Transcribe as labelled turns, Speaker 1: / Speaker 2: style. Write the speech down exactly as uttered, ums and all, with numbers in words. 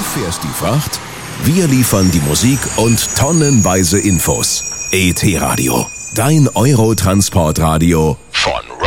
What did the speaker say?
Speaker 1: fährst die Fracht, wir liefern die Musik und tonnenweise Infos. E T Radio, dein Eurotransportradio von